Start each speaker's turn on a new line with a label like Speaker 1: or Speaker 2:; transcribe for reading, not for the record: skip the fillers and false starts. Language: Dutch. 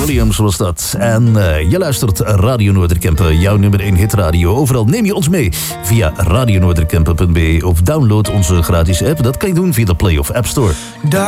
Speaker 1: Williams was dat. En je luistert Radio Noorderkempen, jouw nummer 1 hitradio. Overal neem je ons mee via radionoorderkempen.be of download onze gratis app. Dat kan je doen via de Play of App Store.